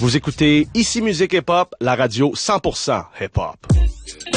Vous écoutez Ici Musique Hip Hop, la radio 100% hip hop.